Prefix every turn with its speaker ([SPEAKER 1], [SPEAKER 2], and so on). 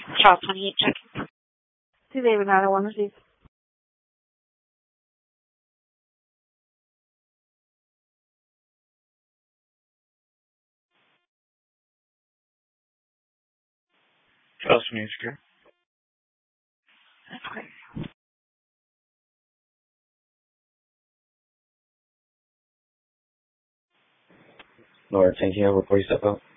[SPEAKER 1] Charles 28, check.
[SPEAKER 2] To David, 901 received.
[SPEAKER 3] Charles 28, secure.
[SPEAKER 1] That's great.
[SPEAKER 3] Laura, 10 report you step out.